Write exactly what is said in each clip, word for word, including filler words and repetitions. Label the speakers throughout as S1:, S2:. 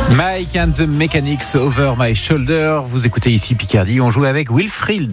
S1: Mike and the Mechanics, Over My Shoulder. Vous écoutez ici Picardie, on joue avec Wilfried.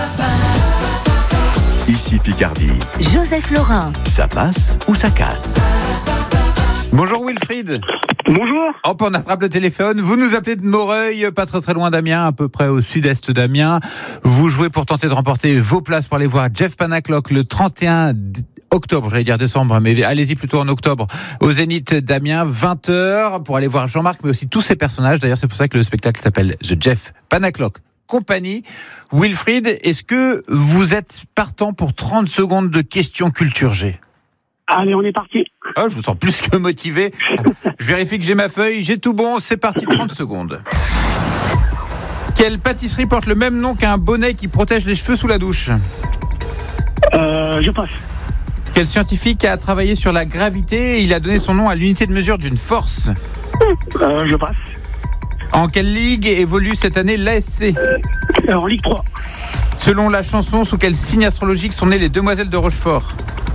S2: Ici Picardie.
S3: Joseph Laurin.
S2: Ça passe ou ça casse?
S1: Bonjour Wilfried.
S4: Bonjour.
S1: Hop, on attrape le téléphone. Vous nous appelez de Moreuil, pas très très loin d'Amiens, à peu près au sud-est d'Amiens. Vous jouez pour tenter de remporter vos places pour aller voir Jeff Panaclock le trente et un octobre, j'allais dire décembre, mais allez-y plutôt en octobre, au Zénith d'Amiens, vingt heures, pour aller voir Jean-Marc, mais aussi tous ses personnages. D'ailleurs, c'est pour ça que le spectacle s'appelle The Jeff Panaclock Company. Wilfried, est-ce que vous êtes partant pour trente secondes de questions culture G?
S4: Allez, on est parti.
S1: Oh, je vous sens plus que motivé. Je vérifie que j'ai ma feuille, j'ai tout bon, c'est parti, trente secondes. Quelle pâtisserie porte le même nom qu'un bonnet qui protège les cheveux sous la douche?
S4: Euh, je passe.
S1: Quel scientifique a travaillé sur la gravité et il a donné son nom à l'unité de mesure d'une force?
S4: Euh, je passe.
S1: En quelle ligue évolue cette année l'A S C?
S4: Euh, en Ligue trois.
S1: Selon la chanson, sous quel signe astrologique sont nées les demoiselles de Rochefort?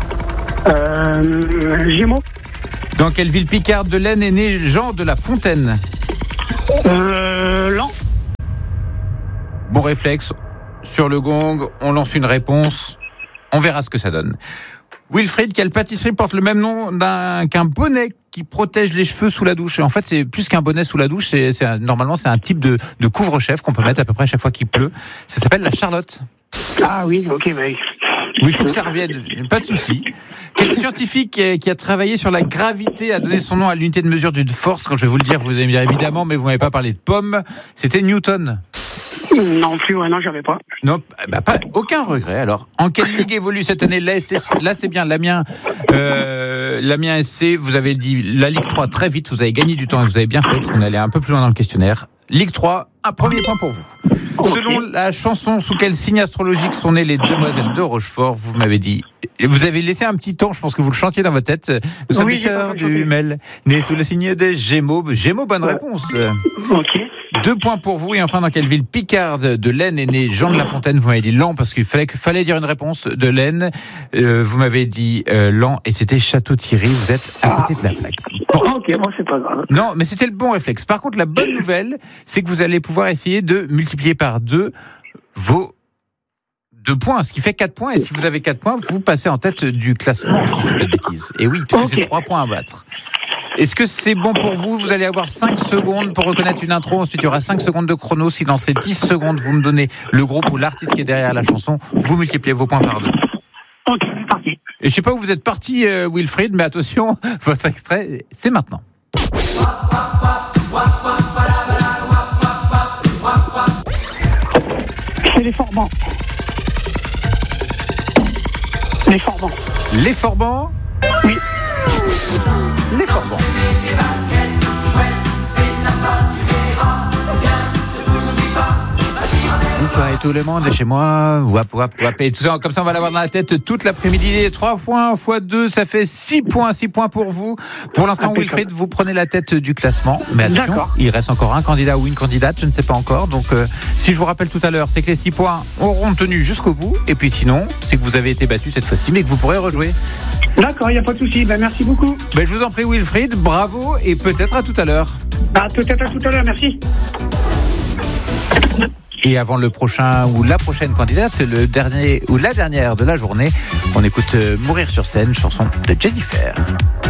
S4: Euh, Gémeaux.
S1: Dans quelle ville picarde de l'Aisne est né Jean de La Fontaine?
S4: Euh, Lens.
S1: Bon réflexe, sur le gong, on lance une réponse, on verra ce que ça donne. Wilfried, quelle pâtisserie porte le même nom d'un, qu'un bonnet qui protège les cheveux sous la douche? Et en fait, c'est plus qu'un bonnet sous la douche, c'est, c'est un, normalement c'est un type de, de couvre-chef qu'on peut mettre à peu près chaque fois qu'il pleut. Ça s'appelle la Charlotte.
S4: Ah oui, ok, bah.
S1: Oui, il faut que ça revienne, pas de souci. Quel scientifique qui a travaillé sur la gravité a donné son nom à l'unité de mesure d'une force? Quand je vais vous le dire, vous allez me dire évidemment, mais vous m'avez pas parlé de pommes. C'était Newton.
S4: Non plus, ouais, non, j'avais pas.
S1: Non, bah pas, aucun regret. Alors, en quelle ligue évolue cette année l'A S C? Là, c'est bien, l'Amiens, euh, l'Amiens S C, vous avez dit la Ligue trois très vite, vous avez gagné du temps et vous avez bien fait, parce qu'on allait un peu plus loin dans le questionnaire. Ligue trois, un premier point pour vous. Okay. Selon la chanson, sous quel signe astrologique sont nées les demoiselles de Rochefort? Vous m'avez dit, vous avez laissé un petit temps, je pense que vous le chantiez dans votre tête. Nous sommes
S4: oui,
S1: les sœurs du Mel, nées sous le signe des Gémeaux. Gémeaux, bonne ouais. réponse.
S4: Ok.
S1: Deux points pour vous. Et enfin, dans quelle ville picarde de l'Aisne est né Jean de La Fontaine? Vous m'avez dit Lens parce qu'il fallait, fallait dire une réponse de l'Aisne. Euh, vous m'avez dit euh, Lens et c'était Château-Thierry. Vous êtes à côté de la plaque.
S4: Bon. Ok, bon, c'est pas grave.
S1: Non, mais c'était le bon réflexe. Par contre, la bonne nouvelle, c'est que vous allez pouvoir essayer de multiplier par deux vos deux points, ce qui fait quatre points. Et si vous avez quatre points, vous passez en tête du classement, si je ne dis pas de bêtises. Et oui, parce que okay. c'est trois points à battre. Est-ce que c'est bon pour vous? Vous allez avoir cinq secondes pour reconnaître une intro. Ensuite, il y aura cinq secondes de chrono. Si dans ces dix secondes, vous me donnez le groupe ou l'artiste qui est derrière la chanson, vous multipliez vos points par deux.
S4: Ok, c'est parti.
S1: Et je ne sais pas où vous êtes parti, euh, Wilfried, mais attention, votre extrait, c'est maintenant.
S4: C'est les Forbans. Les Forbans.
S1: Les Forbans?
S4: Oui.
S1: Les Forbans. Et tout le monde est chez moi, wap wap wap, et tout ça, comme ça on va l'avoir dans la tête toute l'après-midi. Trois points fois deux, ça fait six points, six points pour vous. Pour l'instant, Wilfried, vous prenez la tête du classement, mais attention, d'accord. Il reste encore un candidat ou une candidate, je ne sais pas encore. Donc, euh, si je vous rappelle tout à l'heure, c'est que les six points auront tenu jusqu'au bout, et puis sinon, c'est que vous avez été battu cette fois-ci, mais que vous pourrez rejouer.
S4: D'accord, il n'y a pas de souci. Ben, merci beaucoup.
S1: Ben, je vous en prie, Wilfried, bravo, et peut-être à tout à l'heure.
S4: Bah, peut-être à tout à l'heure, merci.
S1: Et avant le prochain ou la prochaine candidate, c'est le dernier ou la dernière de la journée. On écoute Mourir sur scène, chanson de Jennifer.